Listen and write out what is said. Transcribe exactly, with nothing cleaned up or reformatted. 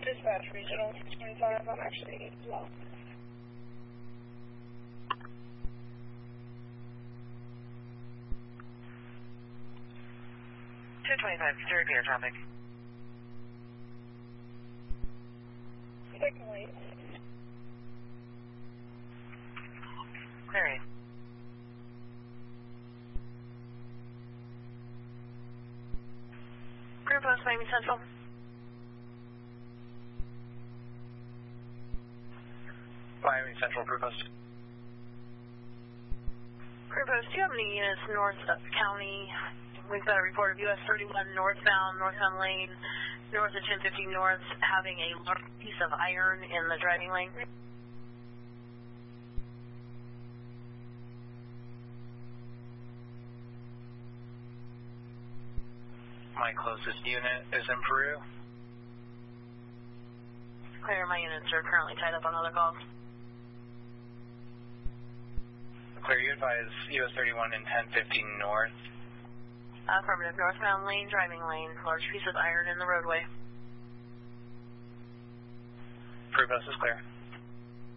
dispatch, regional six twenty-five, I'm actually lost. two twenty-five, zero clear traffic. Second wait. Clearing. Crew post Miami Central. Miami Central, crew post. Crew post, do you have any units north of county? We've got a report of U S thirty-one northbound, northbound lane, north of ten fifty north, having a large piece of iron in the driving lane. My closest unit is in Peru. Clear, my units are currently tied up on other calls. Clear, you advise U S thirty-one and ten fifty north. Affirmative, northbound lane, driving lane, large piece of iron in the roadway. Peru bus is clear.